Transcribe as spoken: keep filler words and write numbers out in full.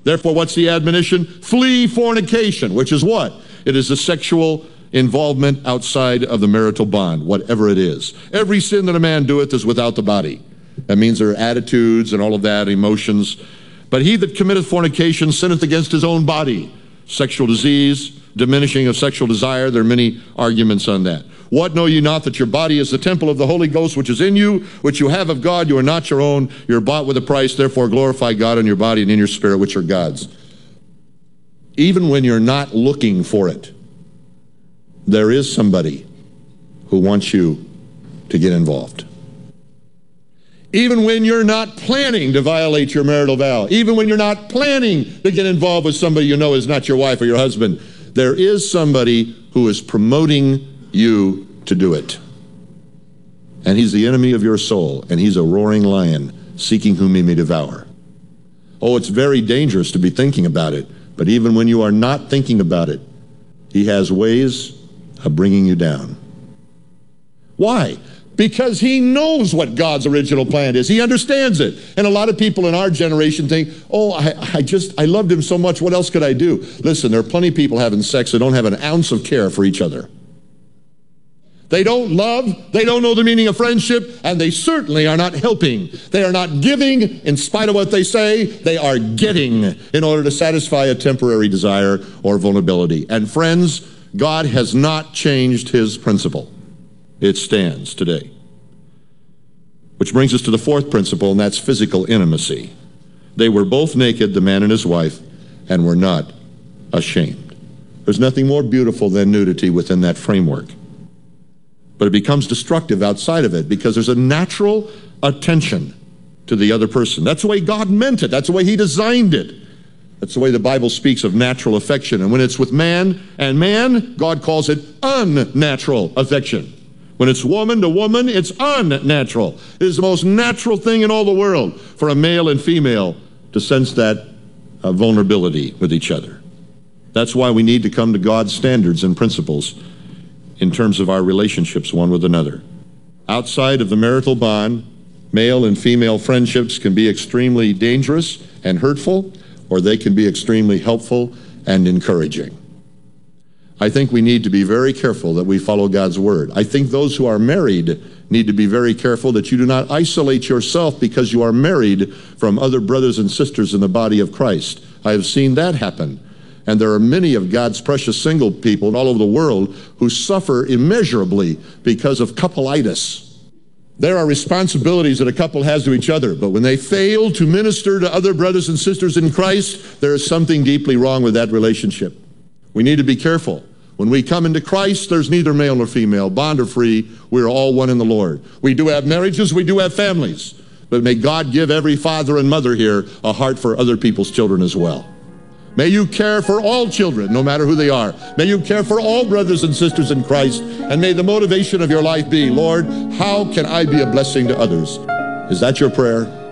Therefore, what's the admonition? Flee fornication, which is what? It is a sexual involvement outside of the marital bond, whatever it is. Every sin that a man doeth is without the body. That means there are attitudes and all of that, emotions. But he that committeth fornication sinneth against his own body. Sexual disease, diminishing of sexual desire, there are many arguments on that. What, know ye not that your body is the temple of the Holy Ghost which is in you, which you have of God? You are not your own. You are bought with a price. Therefore glorify God in your body and in your spirit, which are God's. Even when you're not looking for it, there is somebody who wants you to get involved. Even when you're not planning to violate your marital vow, even when you're not planning to get involved with somebody you know is not your wife or your husband, there is somebody who is promoting you to do it. And he's the enemy of your soul, and he's a roaring lion seeking whom he may devour. Oh, it's very dangerous to be thinking about it, but even when you are not thinking about it, he has ways of bringing you down. Why? Because he knows what God's original plan is. He understands it. And a lot of people in our generation think, oh, I, I just, I loved him so much, what else could I do? Listen, there are plenty of people having sex that don't have an ounce of care for each other. They don't love, they don't know the meaning of friendship, and they certainly are not helping. They are not giving in spite of what they say. They are getting in order to satisfy a temporary desire or vulnerability. And friends, God has not changed his principle. It stands today. Which brings us to the fourth principle, and that's physical intimacy. They were both naked, the man and his wife, and were not ashamed. There's nothing more beautiful than nudity within that framework. But it becomes destructive outside of it because there's a natural attention to the other person. That's the way God meant it. That's the way he designed it. That's the way the Bible speaks of natural affection. And when it's with man and man, God calls it unnatural affection. When it's woman to woman, it's unnatural. It is the most natural thing in all the world for a male and female to sense that uh, vulnerability with each other. That's why we need to come to God's standards and principles in terms of our relationships one with another. Outside of the marital bond, male and female friendships can be extremely dangerous and hurtful, or they can be extremely helpful and encouraging. I think we need to be very careful that we follow God's word. I think those who are married need to be very careful that you do not isolate yourself because you are married from other brothers and sisters in the body of Christ. I have seen that happen. And there are many of God's precious single people all over the world who suffer immeasurably because of couple-itis. There are responsibilities that a couple has to each other, but when they fail to minister to other brothers and sisters in Christ, there is something deeply wrong with that relationship. We need to be careful. When we come into Christ, there's neither male nor female, bond or free. We're all one in the Lord. We do have marriages, we do have families, but may God give every father and mother here a heart for other people's children as well. May you care for all children, no matter who they are. May you care for all brothers and sisters in Christ, and may the motivation of your life be, Lord, how can I be a blessing to others? Is that your prayer?